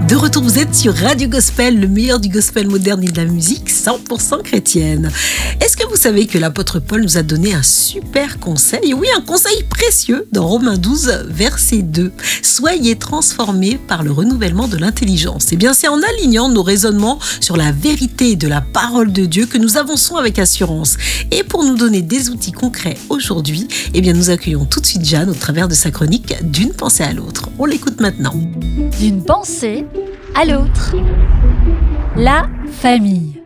De retour, vous êtes sur Radio Gospel, le meilleur du gospel moderne et de la musique 100% chrétienne. Est-ce que vous savez que l'apôtre Paul nous a donné un super conseil? Oui, un conseil précieux dans Romains 12, verset 2. Soyez transformés par le renouvellement de l'intelligence. Eh bien, c'est en alignant nos raisonnements sur la vérité de la parole de Dieu que nous avançons avec assurance. Et pour nous donner des outils concrets aujourd'hui, eh bien, nous accueillons tout de suite Jeanne au travers de sa chronique D'une pensée à l'autre. On l'écoute maintenant. D'une pensée à l'autre. La famille.